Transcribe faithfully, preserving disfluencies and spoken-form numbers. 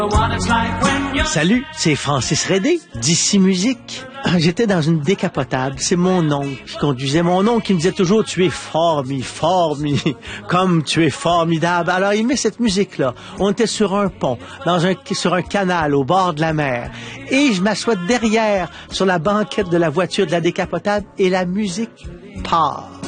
Salut, c'est Francis Redé, d'ici Musique. J'étais dans une décapotable, c'est mon oncle qui conduisait. Mon oncle qui me disait toujours « Tu es formi, formi, comme tu es formidable ». Alors il met cette musique-là. On était sur un pont, dans un, sur un canal au bord de la mer. Et je m'assois derrière, sur la banquette de la voiture de la décapotable, et la musique part.